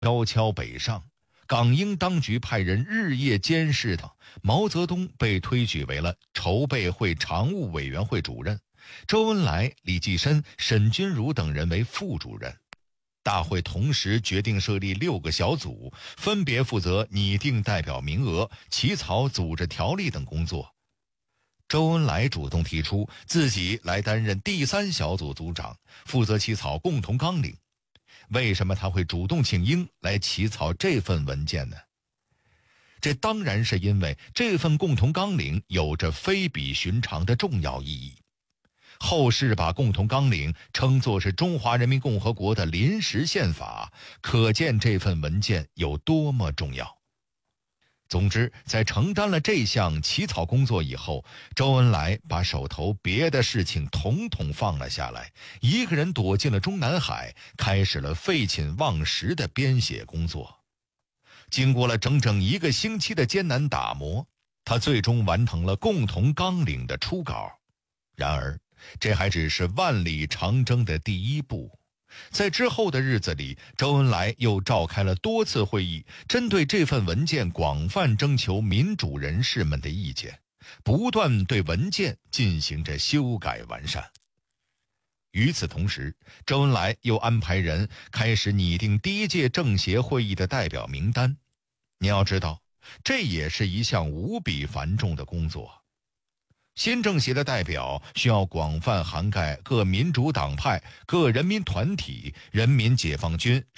悄悄北上，港英当局派人日夜监视他。毛泽东被推举为了筹备会常务委员会主任，周恩来、李济深、沈钧儒等人为副主任。大会同时决定设立6个小组，分别负责拟定代表名额、起草组织条例等工作。周恩来主动提出自己来担任第3小组组长，负责起草共同纲领。为什么他会主动请缨来起草这份文件呢？这当然是因为这份共同纲领有着非比寻常的重要意义。后世把共同纲领称作是中华人民共和国的临时宪法，可见这份文件有多么重要。总之，在承担了这项起草工作以后，周恩来把手头别的事情统统放了下来，一个人躲进了中南海，开始了废寝忘食的编写工作。经过了整整1个星期的艰难打磨，他最终完成了共同纲领的初稿。然而，这还只是万里长征的第1步。在之后的日子里，周恩来又召开了多次会议，针对这份文件广泛征求民主人士们的意见，不断对文件进行着修改完善。与此同时，周恩来又安排人开始拟定第1届政协会议的代表名单。你要知道，这也是一项无比繁重的工作。新政协的代表需要广泛涵盖各民主党派、各人民团体、人民解放军、